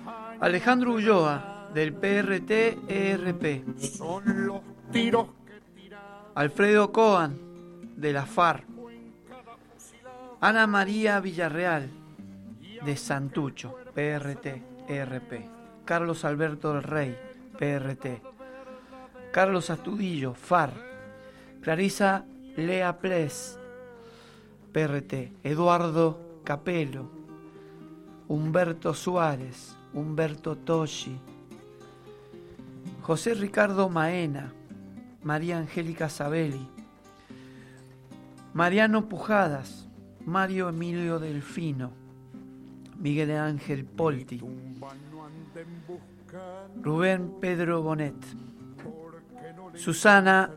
Alejandro Ulloa, del PRT-ERP. Alfredo Coan, de la FARC. Ana María Villarreal, de Santucho, PRT-ERP. Carlos Alberto del Rey, PRT. Carlos Astudillo, FARC. Clarisa Lea Ples, PRT. Eduardo Capelo. Humberto Suárez, Humberto Toschi. José Ricardo Maena, María Angélica Sabelli. Mariano Pujadas, Mario Emilio Delfino. Miguel Ángel Polti. Rubén Pedro Bonet. Susana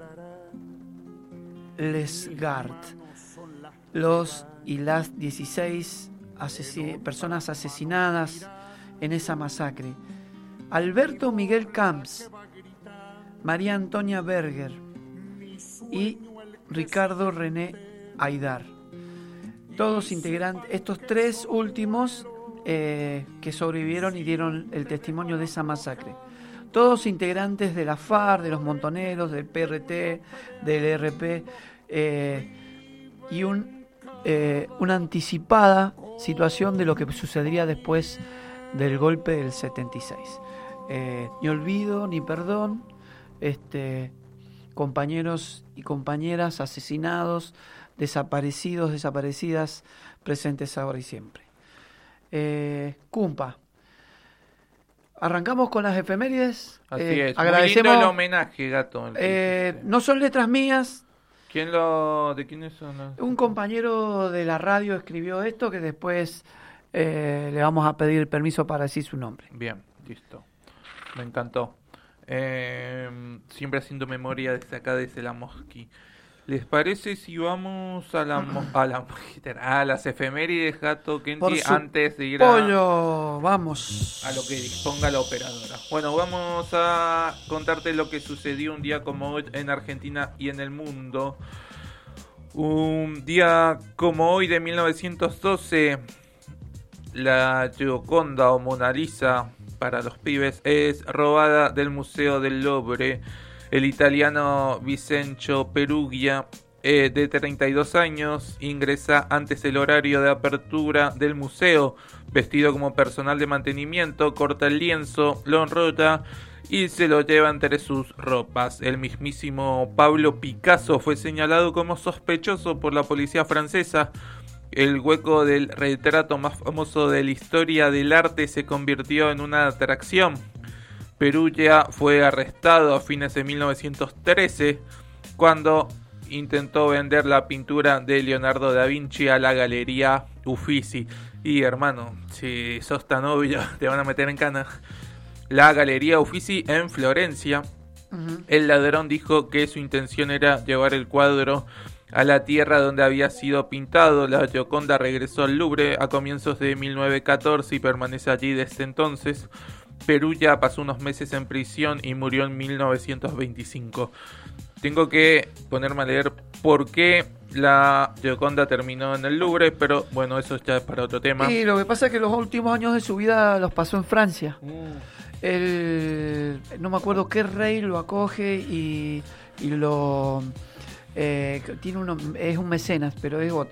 Lesgart. Los y las 16 personas asesinadas en esa masacre. Alberto Miguel Camps, María Antonia Berger y Ricardo René Aidar. Todos integrantes, estos tres últimos que sobrevivieron y dieron el testimonio de esa masacre. Todos integrantes de la FARC, de los Montoneros, del PRT, del ERP, y una anticipada situación de lo que sucedería después del golpe del 76. Ni olvido, ni perdón, compañeros y compañeras asesinados, desaparecidos, desaparecidas, presentes ahora y siempre. Cumpa. Arrancamos con las efemérides. Así es. Agradecemos. Muy lindo el homenaje, Gato. No son letras mías. ¿De quiénes son? Un compañero de la radio escribió esto, que después le vamos a pedir permiso para decir su nombre. Bien, listo. Me encantó. Siempre haciendo memoria desde acá, desde la Mosqui. ¿Les parece si vamos a las efemérides, Gato Kenty, antes de ir vamos a lo que disponga la operadora? Bueno, vamos a contarte lo que sucedió un día como hoy en Argentina y en el mundo. Un día como hoy de 1912, la Gioconda o Mona Lisa para los pibes es robada del Museo del Louvre. El italiano Vincenzo Peruggia, de 32 años, ingresa antes del horario de apertura del museo, vestido como personal de mantenimiento, corta el lienzo, lo enrolla y se lo lleva entre sus ropas. El mismísimo Pablo Picasso fue señalado como sospechoso por la policía francesa. El hueco del retrato más famoso de la historia del arte se convirtió en una atracción. Peruggia fue arrestado a fines de 1913 cuando intentó vender la pintura de Leonardo da Vinci a la Galería Uffizi. Y hermano, si sos tan obvio, te van a meter en cana. La Galería Uffizi en Florencia. El ladrón dijo que su intención era llevar el cuadro a la tierra donde había sido pintado. La Gioconda regresó al Louvre a comienzos de 1914 y permanece allí desde entonces. Peruggia pasó unos meses en prisión y murió en 1925. Tengo que ponerme a leer por qué la Gioconda terminó en el Louvre, pero bueno, eso ya es para otro tema. Y lo que pasa es que los últimos años de su vida los pasó en Francia. No me acuerdo qué rey lo acoge y lo... es un mecenas, pero es otro.